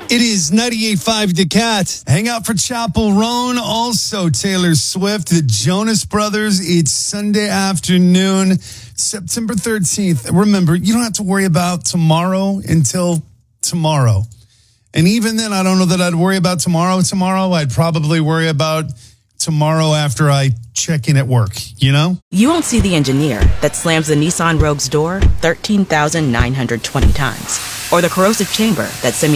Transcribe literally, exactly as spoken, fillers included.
It is ninety-eight point five Decat. Hang out for Chapel Roan. Also, Taylor Swift, the Jonas Brothers. It's Sunday afternoon, September thirteenth. Remember, you don't have to worry about tomorrow until tomorrow. And even then, I don't know that I'd worry about tomorrow. Tomorrow, I'd probably worry about tomorrow after I check in at work, you know? You won't see the engineer that slams the Nissan Rogue's door thirteen thousand nine hundred twenty times, or the corrosive chamber that simulates